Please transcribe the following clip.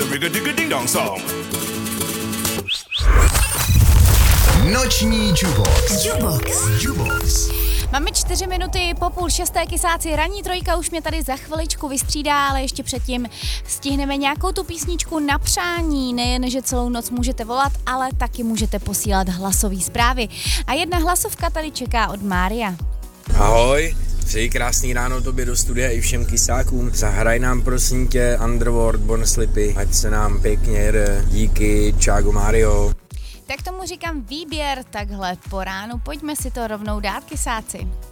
Rigga-digga-ding-dong song. Noční Jubox. Máme 4 minuty po 5:30, kysáci, ranní trojka už mě tady za chviličku vystřídá, ale ještě předtím stihneme nějakou tu písničku na přání. Nejen, že celou noc můžete volat, ale taky můžete posílat hlasové zprávy. A jedna hlasovka tady čeká od Mária. Ahoj, přeji krásný ráno tobě do studia i všem kysákům. Zahraj nám prosím tě Underworld, Born Slippy, ať se nám pěkně jede. Díky, čágo Mario. Tak tomu říkám výběr takhle po ránu. Pojďme si to rovnou dát, kysáci.